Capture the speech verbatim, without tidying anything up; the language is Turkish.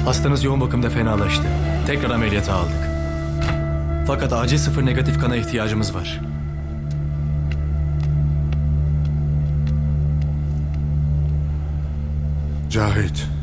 Hastanız yoğun bakımda fenalaştı. Tekrar ameliyata aldık. Fakat acil sıfır negatif kana ihtiyacımız var. Cahit.